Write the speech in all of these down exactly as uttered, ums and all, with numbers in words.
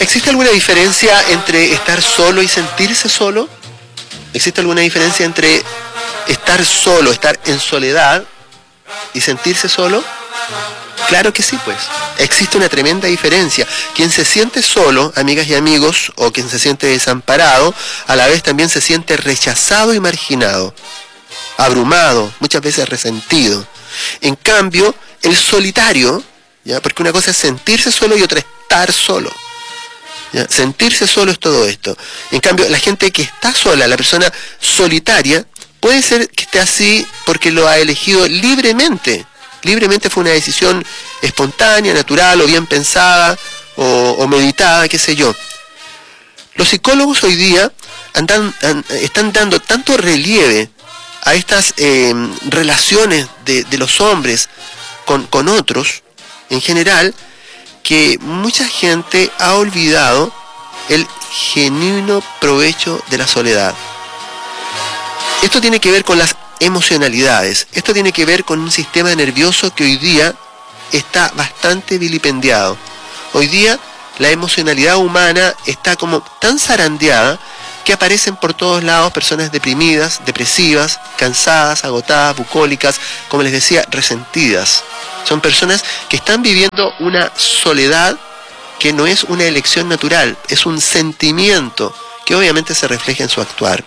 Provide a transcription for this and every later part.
¿Existe alguna diferencia entre estar solo y sentirse solo? ¿Existe alguna diferencia entre estar solo, estar en soledad y sentirse solo? Claro que sí, pues. Existe una tremenda diferencia. Quien se siente solo, amigas y amigos, o quien se siente desamparado, a la vez también se siente rechazado y marginado, abrumado, muchas veces resentido. En cambio, el solitario, ¿ya? Porque una cosa es sentirse solo y otra es estar solo. ¿Ya? Sentirse solo es todo esto. En cambio, la gente que está sola, la persona solitaria, puede ser que esté así porque lo ha elegido libremente. Libremente fue una decisión espontánea, natural, o bien pensada, o, o meditada, qué sé yo. Los psicólogos hoy día andan, an, están dando tanto relieve a estas eh, relaciones de, de los hombres con, con otros, en general, que mucha gente ha olvidado el genuino provecho de la soledad. Esto tiene que ver con las emocionalidades. Esto tiene que ver con un sistema nervioso que hoy día está bastante vilipendiado. Hoy día la emocionalidad humana está como tan zarandeada que aparecen por todos lados personas deprimidas, depresivas, cansadas, agotadas, bucólicas, como les decía, resentidas. Son personas que están viviendo una soledad que no es una elección natural, es un sentimiento que obviamente se refleja en su actuar.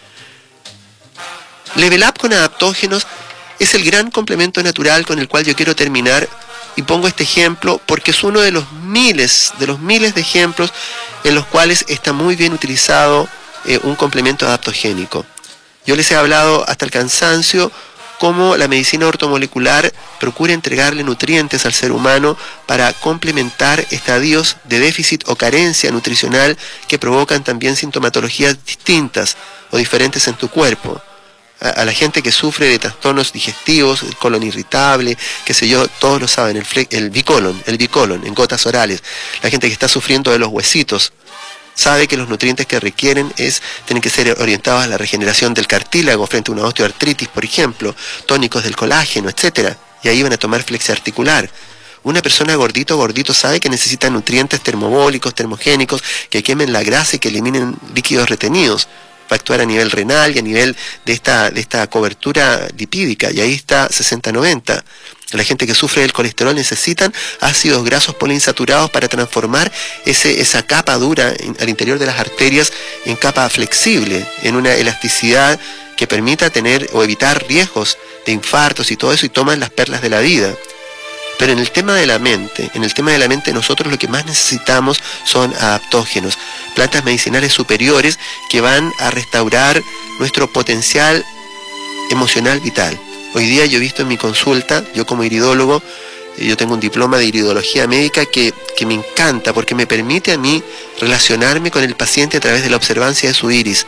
Level Up con adaptógenos es el gran complemento natural con el cual yo quiero terminar, y pongo este ejemplo porque es uno de los miles, de los miles de ejemplos en los cuales está muy bien utilizado eh, un complemento adaptogénico. Yo les he hablado hasta el cansancio cómo la medicina ortomolecular procura entregarle nutrientes al ser humano para complementar estadios de déficit o carencia nutricional que provocan también sintomatologías distintas o diferentes en tu cuerpo. A la gente que sufre de trastornos digestivos, el colon irritable, qué sé yo, todos lo saben, el, fle el bicolon, el bicolon en gotas orales. La gente que está sufriendo de los huesitos sabe que los nutrientes que requieren es, tienen que ser orientados a la regeneración del cartílago frente a una osteoartritis, por ejemplo, tónicos del colágeno, etcétera. Y ahí van a tomar flexiarticular. Una persona gordito gordito sabe que necesita nutrientes termobólicos, termogénicos, que quemen la grasa y que eliminen líquidos retenidos. Va a actuar a nivel renal y a nivel de esta, de esta cobertura lipídica, y ahí está sesenta noventa. La gente que sufre del colesterol necesitan ácidos grasos poliinsaturados para transformar ese, esa capa dura en, al interior de las arterias en capa flexible, en una elasticidad que permita tener o evitar riesgos de infartos y todo eso, y toman las perlas de la vida. Pero en el tema de la mente, en el tema de la mente nosotros lo que más necesitamos son adaptógenos, plantas medicinales superiores que van a restaurar nuestro potencial emocional vital. Hoy día yo he visto en mi consulta, yo como iridólogo, yo tengo un diploma de iridología médica que, que me encanta porque me permite a mí relacionarme con el paciente a través de la observancia de su iris.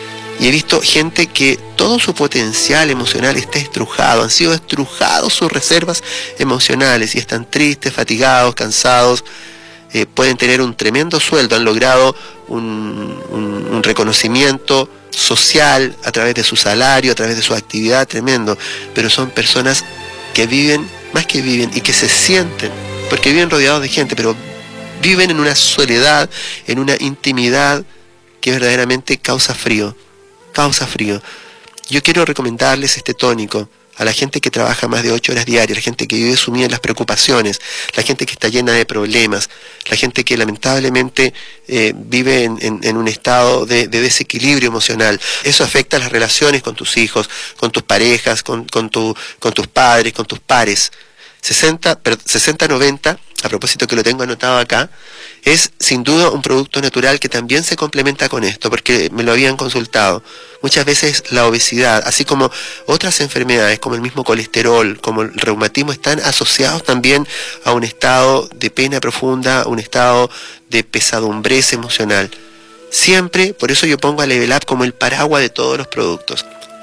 Y he visto gente que todo su potencial emocional está estrujado, han sido estrujados sus reservas emocionales y están tristes, fatigados, cansados, eh, pueden tener un tremendo sueldo, han logrado un, un, un reconocimiento social a través de su salario, a través de su actividad tremendo, pero son personas que viven, más que viven, y que se sienten, porque viven rodeados de gente, pero viven en una soledad, en una intimidad que verdaderamente causa frío. Causa frío. Yo quiero recomendarles este tónico a la gente que trabaja más de ocho horas diarias, la gente que vive sumida en las preocupaciones, la gente que está llena de problemas, la gente que lamentablemente eh, vive en, en, en un estado de, de desequilibrio emocional. Eso afecta a las relaciones con tus hijos, con tus parejas, con, con, tu, con tus padres, con tus pares. sesenta noventa, a propósito que lo tengo anotado acá, es sin duda un producto natural que también se complementa con esto, porque me lo habían consultado. Muchas veces la obesidad, así como otras enfermedades como el mismo colesterol, como el reumatismo, están asociados también a un estado de pena profunda, un estado de pesadumbrez emocional. Siempre, por eso yo pongo a Level Up como el paraguas de todos los productos.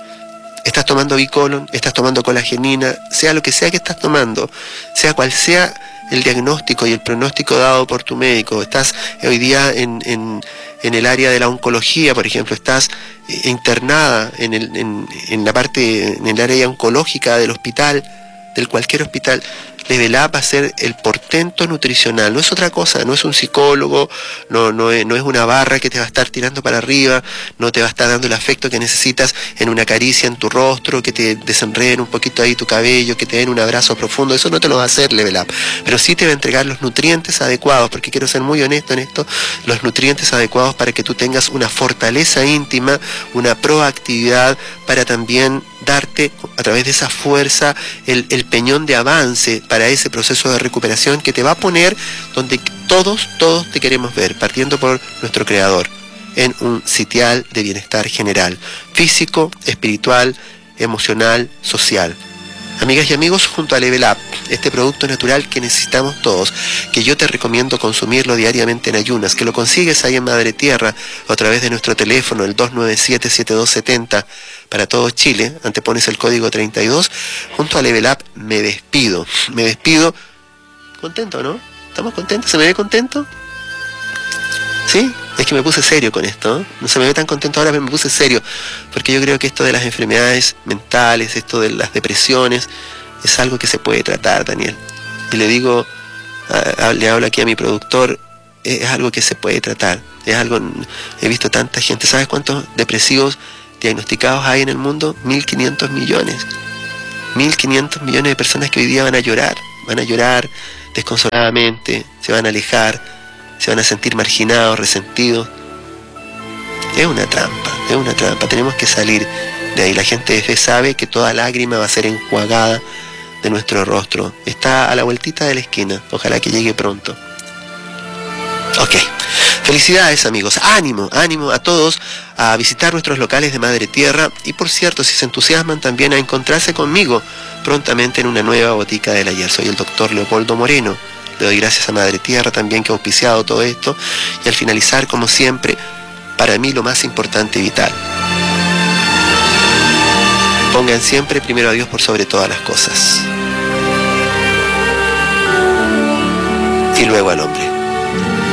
Estás tomando bicolon, estás tomando colagenina, sea lo que sea que estás tomando, sea cual sea el diagnóstico y el pronóstico dado por tu médico. Estás hoy día en, en, en el área de la oncología, por ejemplo, estás internada en, el, en, en la parte, en el área oncológica del hospital, del cualquier hospital. Level Up va a ser el portento nutricional, no es otra cosa, no es un psicólogo, no, no, es, no es una barra que te va a estar tirando para arriba, no te va a estar dando el afecto que necesitas en una caricia en tu rostro, que te desenreden un poquito ahí tu cabello, que te den un abrazo profundo, eso no te lo va a hacer Level Up, pero sí te va a entregar los nutrientes adecuados, porque quiero ser muy honesto en esto, los nutrientes adecuados para que tú tengas una fortaleza íntima, una proactividad para también darte a través de esa fuerza el, el peñón de avance para ese proceso de recuperación que te va a poner donde todos, todos te queremos ver, partiendo por nuestro creador, en un sitial de bienestar general, físico, espiritual, emocional, social. Amigas y amigos, junto a Level Up, este producto natural que necesitamos todos, que yo te recomiendo consumirlo diariamente en ayunas, que lo consigues ahí en Madre Tierra o a través de nuestro teléfono, el dos nueve siete, siete dos siete cero, para todo Chile, antepones el código treinta y dos, junto a Level Up me despido, me despido, contento, ¿no? ¿Estamos contentos? ¿Se me ve contento? ¿Sí? Es que me puse serio con esto, ¿no? No se me ve tan contento ahora, pero me puse serio, porque yo creo que esto de las enfermedades mentales, esto de las depresiones, es algo que se puede tratar, Daniel. Y le digo, a, a, le hablo aquí a mi productor, es algo que se puede tratar, es algo, he visto tanta gente, ¿sabes cuántos depresivos diagnosticados hay en el mundo? mil quinientos millones, mil quinientos millones de personas que hoy día van a llorar, van a llorar desconsoladamente, se van a alejar, se van a sentir marginados, resentidos. Es una trampa, es una trampa, tenemos que salir de ahí. La gente de fe sabe que toda lágrima va a ser enjuagada de nuestro rostro. Está a la vueltita de la esquina, ojalá que llegue pronto. Ok, felicidades amigos, ánimo, ánimo a todos a visitar nuestros locales de Madre Tierra y por cierto, si se entusiasman también a encontrarse conmigo prontamente en una nueva botica del ayer. Soy el doctor Leopoldo Moreno. Le doy gracias a Madre Tierra también que ha auspiciado todo esto. Y al finalizar, como siempre, para mí lo más importante y vital: pongan siempre primero a Dios por sobre todas las cosas. Y luego al hombre.